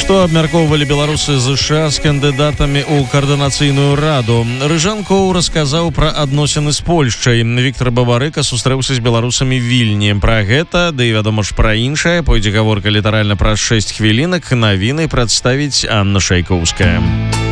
Што абмяркоўвалі беларусы ЗША з кандыдатамі ў каардынацыйную раду. Рыжанкоў расказаў пра адносіны з Польшчай. Віктор Бабарыка сустрэўся з беларусамі Вільні. Пра гэта, ды і вядома ж пра іншае, пойдзе гаворка літаральна праз 6 хвілінак. Навіны прадставіць Анна Шайкоўская.